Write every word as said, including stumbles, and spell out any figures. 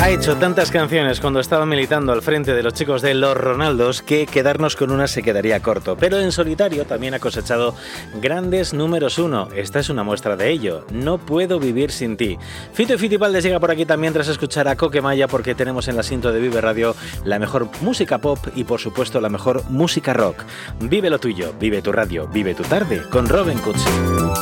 Ha hecho tantas canciones cuando estaba militando al frente de los chicos de Los Ronaldos que quedarnos con una se quedaría corto. Pero en solitario también ha cosechado grandes números uno. Esta es una muestra de ello. No puedo vivir sin ti. Fito y Fitipaldes llega por aquí también tras escuchar a Coquemaya, porque tenemos en la cinta de Vive Radio la mejor música pop y por supuesto la mejor música rock. Vive lo tuyo, vive tu radio, vive tu tarde con Robin Cutsi.